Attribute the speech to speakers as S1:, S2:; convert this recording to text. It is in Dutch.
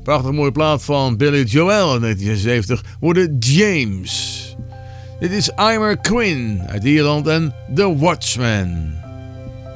S1: Prachtig mooie plaat van Billy Joel in 1976 worden James. Dit is Emer Quinn uit Ierland en The Watchman.